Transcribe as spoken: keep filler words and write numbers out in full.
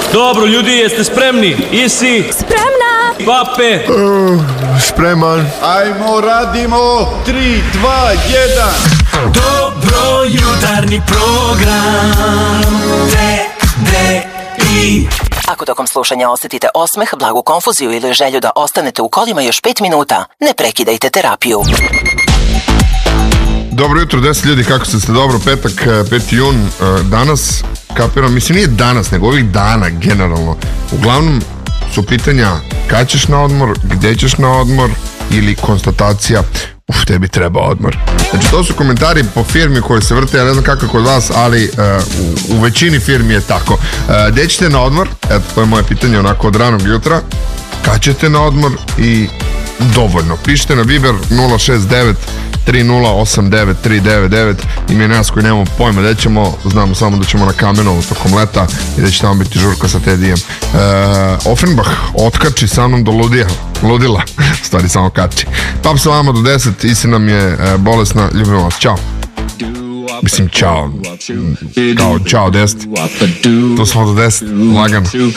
Dobro, ljudi, jeste spremni? Isi? Spremna! Pape? Uh, spreman. Ajmo, radimo! Tri, dva, jedan! Dobro jutarnji program T D I. Ako tokom slušanja osjetite osmeh, blagu konfuziju ili želju da ostanete u kolima još pet minuta, ne prekidajte terapiju. Dobro jutro, deset ljudi, kako ste dobro, petak, peti jun, danas, kapiram, mislim nije danas, nego ovih dana generalno. Uglavnom su pitanja kada ćeš na odmor, gdje ćeš na odmor ili konstatacija uf, tebi treba odmor. Znači to su komentari po firmi koje se vrte, ja ne znam kako je kod vas, ali uh, u, u većini firmi je tako. Uh, gdje ćete na odmor? Eto, to je moje pitanje onako od ranog jutra. Kad ćete na odmor i dovoljno. Pišite na Viber nula šest devet tri nula osam devet tri devet devet. Ime je nas koji nemamo pojma gdje ćemo, znamo samo da ćemo na Kamenovu tokom leta i da će tamo biti žurka sa Tedijem. Uh, Offenbach otkači sa mnom do ludija, ludila, stvari samo kači. Pap sa vama do deset, Istina nam je uh, bolesna, ljubim vas, čao. Mislim, čao, kao čao deset, to smo do deset, lagano.